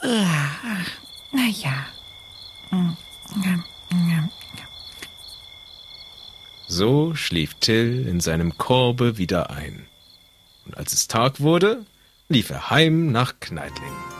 Na ja. So schlief Till in seinem Korbe wieder ein. Und als es Tag wurde, lief er heim nach Kneidlingen.